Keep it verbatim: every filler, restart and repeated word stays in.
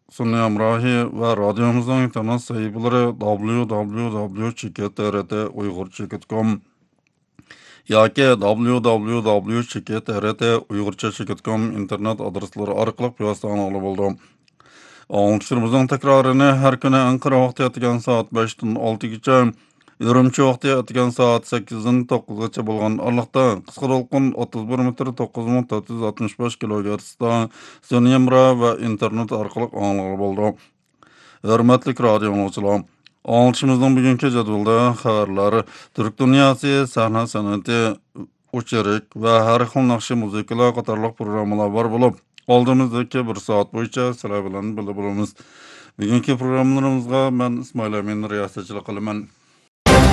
sunni hamrohi va radiomizning internet saytlari w w w cheket t r t uyg'ur cheket dot com yoki w w w cheket t r t uyg'urcha cheket dot com internet adreslari orqali bevositani bo'ldi. Anglishimizning takrarini har kuni Ankara vaqti atgan soat besh dan olti gacha, Urumchi vaqti atgan soat sakkiz dan to'qqiz gacha bo'lgan oraliqda qisqa to'lqin o'ttiz bir metr to'qqiz ming to'rt yuz oltmish besh kilogertzda Soniyamra va internet orqali anglag'ili bo'ldi. Hurmatli radio dinləyicilər, anglishimizning bugungi jadvalda xabarlar, Türk dunyosi, sahna san'ati, uchirik va har xil naqshi muzikalar qatorliq programmalar bor bo'lib, oldimizdagi bir soat bo'yicha sizlar bilan birga bo'lamiz. Bugungi programmalarimizga men Ismoil Amin riyosatchilik qilaman.